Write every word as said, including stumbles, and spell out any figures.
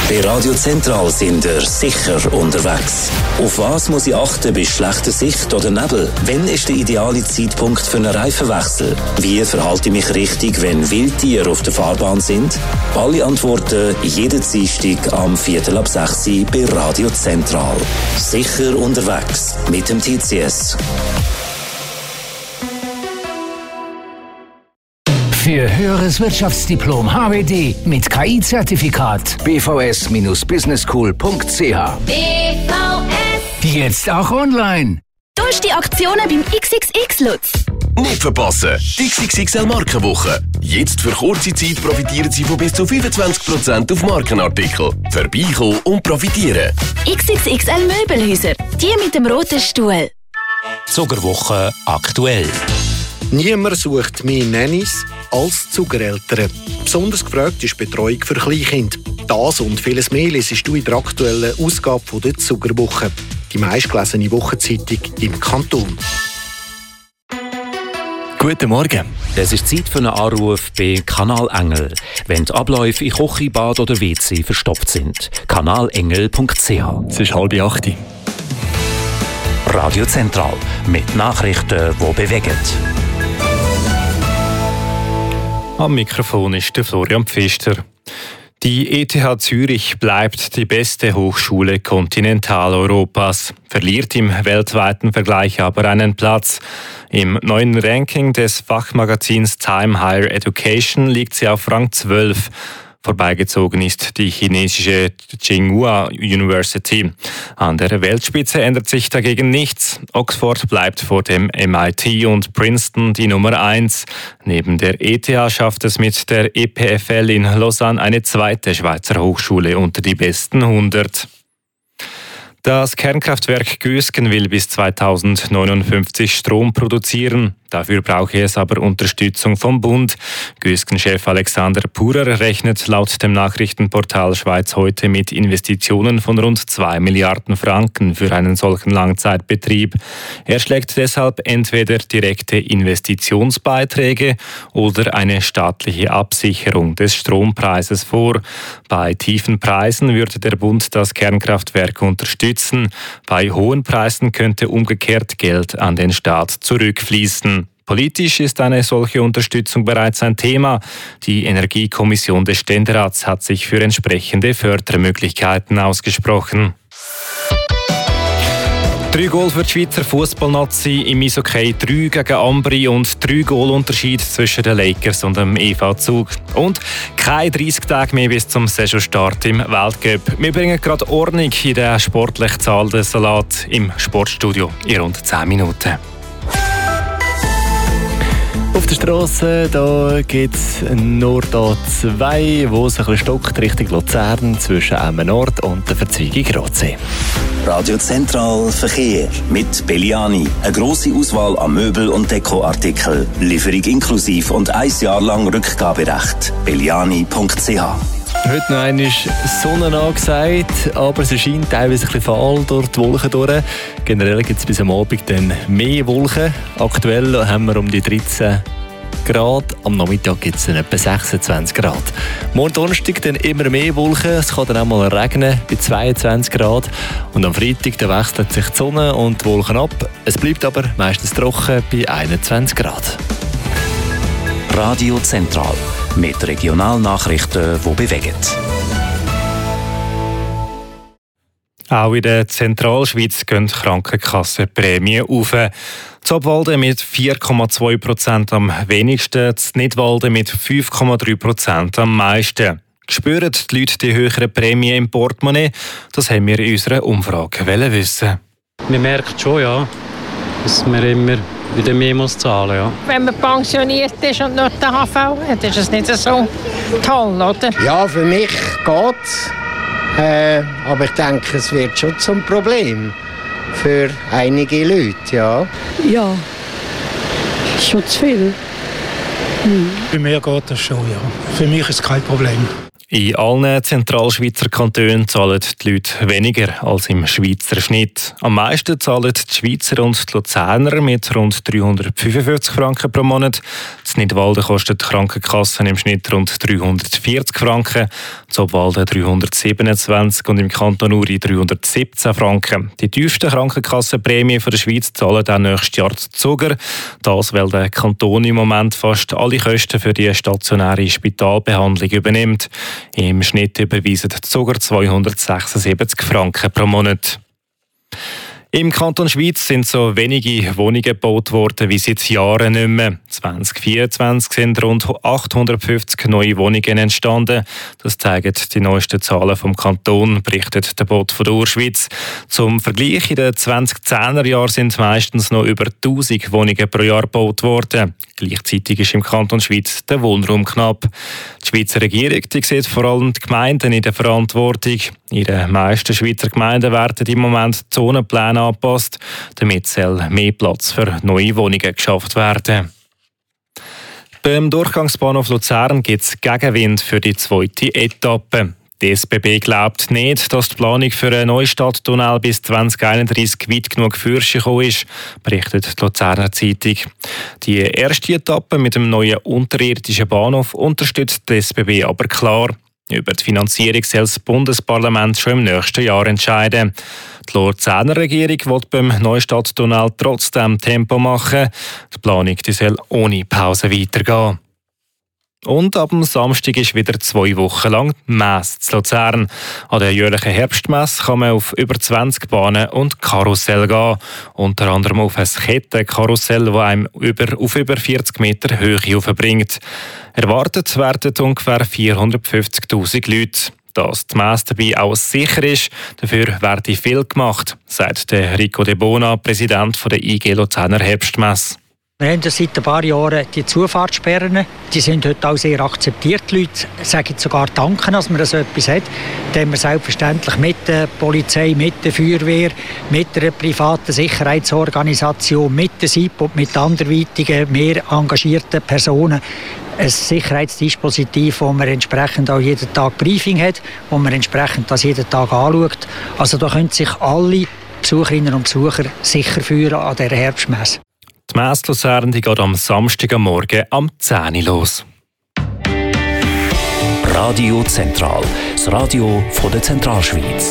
Bei Radio Zentral sind ihr sicher unterwegs. Auf was muss ich achten bei schlechter Sicht oder Nebel? Wann ist der ideale Zeitpunkt für einen Reifenwechsel? Wie verhalte ich mich richtig, wenn Wildtiere auf der Fahrbahn sind? Alle Antworten jeden Dienstag am Viertel ab sechs bei Radio Zentral. Sicher unterwegs mit dem T C S. Für höheres Wirtschaftsdiplom H W D mit K I-Zertifikat b v s Bindestrich business school punkt c h. B V S. Jetzt auch online. Du hast die Aktionen beim X X X Lutz. Nicht verpassen! Die X X X L Markenwoche. Jetzt für kurze Zeit profitieren Sie von bis zu fünfundzwanzig Prozent auf Markenartikel. Vorbeikommen und profitieren. X X X L Möbelhäuser. Die mit dem roten Stuhl. Zuckerwoche aktuell. Niemand sucht mehr Nannies als Zuckereltern. Besonders gefragt ist die Betreuung für Kleinkinder. Das und vieles mehr lesest du in der aktuellen Ausgabe der Zuckerwoche. Die meistgelesene Wochenzeitung im Kanton. Guten Morgen. Es ist Zeit für einen Anruf bei Kanal Engel, wenn die Abläufe in Küche, Bad oder W C verstopft sind. kanalengel punkt c h. Es ist halb acht. Radio Zentral mit Nachrichten, die bewegen. Am Mikrofon ist der Florian Pfister. Die E T H Zürich bleibt die beste Hochschule Kontinentaleuropas, verliert im weltweiten Vergleich aber einen Platz. Im neuen Ranking des Fachmagazins Time Higher Education liegt sie auf Rang zwölf. Vorbeigezogen ist die chinesische Tsinghua University. An der Weltspitze ändert sich dagegen nichts. Oxford bleibt vor dem M I T und Princeton die Nummer eins. Neben der E T H schafft es mit der E P F L in Lausanne eine zweite Schweizer Hochschule unter die besten hundert. Das Kernkraftwerk Gösgen will bis zweitausendneunundfünfzig Strom produzieren. Dafür brauche es aber Unterstützung vom Bund. Gösgen-Chef Alexander Purer rechnet laut dem Nachrichtenportal Schweiz heute mit Investitionen von rund zwei Milliarden Franken für einen solchen Langzeitbetrieb. Er schlägt deshalb entweder direkte Investitionsbeiträge oder eine staatliche Absicherung des Strompreises vor. Bei tiefen Preisen würde der Bund das Kernkraftwerk unterstützen. Bei hohen Preisen könnte umgekehrt Geld an den Staat zurückfließen. Politisch ist eine solche Unterstützung bereits ein Thema. Die Energiekommission des Ständerats hat sich für entsprechende Fördermöglichkeiten ausgesprochen. Drei Goal für die Schweizer Fußballnazi im Eishockey, drei gegen Ambri und drei Goal-Unterschied zwischen den Lakers und dem E V Zug. Und keine dreißig Tage mehr bis zum Saisonstart im Weltcup. Wir bringen gerade Ordnung in den sportlichen Zahlensalat im Sportstudio in rund zehn Minuten. Auf der Strasse da gibt es nur da zwei, wo es ein bisschen stockt Richtung Luzern zwischen Emmen Nord und der Verzweigung Rotsee. Radio Zentral Verkehr mit Belliani. Eine grosse Auswahl an Möbel- und Dekoartikeln. Lieferung inklusiv und ein Jahr lang Rückgaberecht. belliani punkt c h. Heute noch einmal Sonne angesagt, aber es scheint teilweise ein bisschen fahl durch die Wolken durch. Generell gibt es bis am Abend dann mehr Wolken. Aktuell haben wir um die dreizehn Grad, am Nachmittag gibt es dann etwa sechsundzwanzig Grad. Morgen Donnerstag dann immer mehr Wolken, es kann dann auch mal regnen bei zweiundzwanzig Grad. Und am Freitag dann wechselt sich die Sonne und die Wolken ab. Es bleibt aber meistens trocken bei einundzwanzig Grad. Radio Zentral mit Regionalnachrichten, die bewegen. Auch in der Zentralschweiz gehen Krankenkassenprämien auf. Zobwalden mit vier Komma zwei Prozent am wenigsten, Nidwalden mit fünf Komma drei Prozent am meisten. Spüren die Leute die höheren Prämien im Portemonnaie? Das haben wir in unserer Umfrage wissen. Man merkt schon, ja, dass man immer wieder mehr muss zahlen, ja. Wenn man pensioniert ist und nur den H V hat, ist es nicht so toll, oder? Ja, für mich geht's. Äh, aber ich denke, es wird schon zum Problem für einige Leute, ja. Ja, schon zu viel. Hm. Bei mir geht das schon, ja. Für mich ist es kein Problem. In allen Zentralschweizer Kantonen zahlen die Leute weniger als im Schweizer Schnitt. Am meisten zahlen die Schweizer und die Luzerner mit rund dreihundertfünfundvierzig Franken pro Monat. In Nidwalden kostet die Krankenkasse im Schnitt rund dreihundertvierzig Franken, in Obwalden dreihundertsiebenundzwanzig und im Kanton Uri dreihundertsiebzehn Franken. Die tiefsten Krankenkassenprämien der Schweiz zahlen auch nächstes Jahr die Zuger. Das, weil der Kanton im Moment fast alle Kosten für die stationäre Spitalbehandlung übernimmt. Im Schnitt überweisen die Zuger zweihundertsechsundsiebzig Franken pro Monat. Im Kanton Schweiz sind so wenige Wohnungen gebaut worden wie seit Jahren nicht mehr. zwanzig vierundzwanzig sind rund achthundertfünfzig neue Wohnungen entstanden. Das zeigen die neuesten Zahlen vom Kanton, berichtet der Bot von der Urschweiz. Zum Vergleich, in den zwanzigzehner Jahren sind meistens noch über tausend Wohnungen pro Jahr gebaut worden. Gleichzeitig ist im Kanton Schweiz der Wohnraum knapp. Die Schweizer Regierung die sieht vor allem die Gemeinden in der Verantwortung. In den meisten Schweizer Gemeinden werden im Moment die Zonenpläne angepasst, damit soll mehr Platz für neue Wohnungen geschaffen werden. Beim Durchgangsbahnhof Luzern gibt es Gegenwind für die zweite Etappe. Die S B B glaubt nicht, dass die Planung für einen Neustadttunnel bis zwanzig einunddreißig weit genug fürschen gekommen ist, berichtet die Luzerner Zeitung. Die erste Etappe mit dem neuen unterirdischen Bahnhof unterstützt die S B B aber klar. Über die Finanzierung soll das Bundesparlament schon im nächsten Jahr entscheiden. Die Luzerner Regierung will beim Neustadttunnel trotzdem Tempo machen. Die Planung die soll ohne Pause weitergehen. Und ab dem Samstag ist wieder zwei Wochen lang Messe zu Luzern. An der jährlichen Herbstmesse kann man auf über zwanzig Bahnen und Karussell gehen. Unter anderem auf ein Kettenkarussell, das einem über, auf über vierzig Meter Höhe aufbringt. Erwartet werden ungefähr vierhundertfünfzigtausend Leute. Dass die Messe dabei auch sicher ist, dafür werde viel gemacht, sagt der Rico De Bona, Präsident der I G Luzerner Herbstmesse. Wir haben seit ein paar Jahren die Zufahrtssperren. Die sind heute auch sehr akzeptiert. Die Leute sagen sogar Danke, dass man so etwas hat. Da haben wir selbstverständlich mit der Polizei, mit der Feuerwehr, mit einer privaten Sicherheitsorganisation, mit der S I P und mit anderweitigen mehr engagierten Personen ein Sicherheitsdispositiv, wo man entsprechend auch jeden Tag Briefing hat, wo man entsprechend das jeden Tag anschaut. Also da können sich alle Besucherinnen und Besucher sicher fühlen an dieser Herbstmesse. Die Messe Luzern geht am Samstag am Morgen um zehn Uhr los. Radio Zentral, das Radio von der Zentralschweiz.